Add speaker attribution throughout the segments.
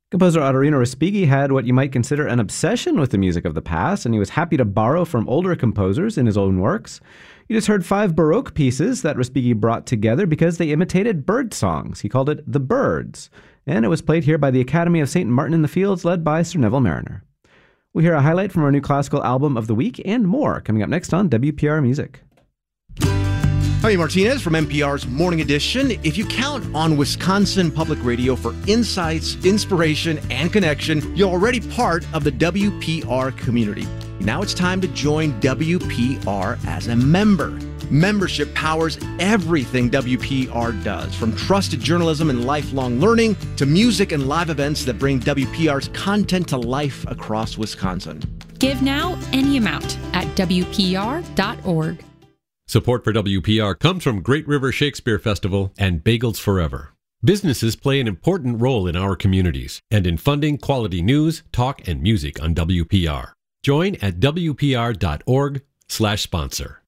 Speaker 1: Composer Ottorino Respighi had what you might consider an obsession with the music of the past, and he was happy to borrow from older composers in his own works. You just heard 5 Baroque pieces that Respighi brought together because they imitated bird songs. He called it The Birds, and it was played here by the Academy of St. Martin in the Fields, led by Sir Neville Marriner. We'll hear a highlight from our new classical album of the week and more coming up next on WPR Music.
Speaker 2: Javi Martinez from NPR's Morning Edition. If you count on Wisconsin Public Radio for insights, inspiration, and connection, you're already part of the WPR community. Now it's time to join WPR as a member. Membership powers everything WPR does, from trusted journalism and lifelong learning to music and live events that bring WPR's content to life across Wisconsin.
Speaker 3: Give now any amount at WPR.org.
Speaker 4: Support for WPR comes from Great River Shakespeare Festival and Bagels Forever. Businesses play an important role in our communities and in funding quality news, talk, and music on WPR. Join at WPR.org/sponsor.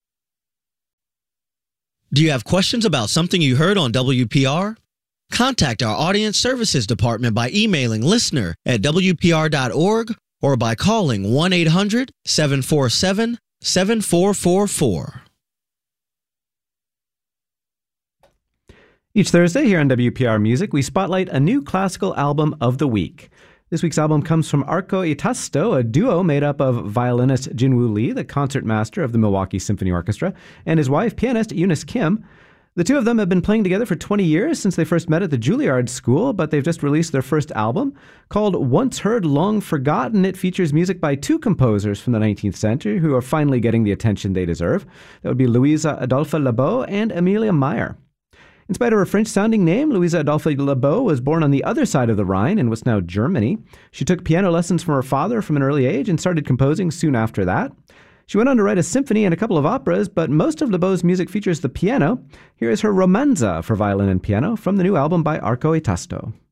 Speaker 5: Do you have questions about something you heard on WPR? Contact our Audience Services Department by emailing listener@WPR.org or by calling 1-800-747-7444.
Speaker 1: Each Thursday here on WPR Music, we spotlight a new classical album of the week. This week's album comes from Arco e Tasto, a duo made up of violinist Jinwoo Lee, the concertmaster of the Milwaukee Symphony Orchestra, and his wife, pianist Eunice Kim. The two of them have been playing together for 20 years since they first met at the Juilliard School, but they've just released their first album called Once Heard, Long Forgotten. It features music by 2 composers from the 19th century who are finally getting the attention they deserve. That would be Louisa Adolphe Lebow and Amelia Meyer. In spite of her French-sounding name, Louisa Adolphe Lebow was born on the other side of the Rhine in what's now Germany. She took piano lessons from her father from an early age and started composing soon after that. She went on to write a symphony and a couple of operas, but most of Lebow's music features the piano. Here is her Romanza for violin and piano from the new album by Arco e Tasto.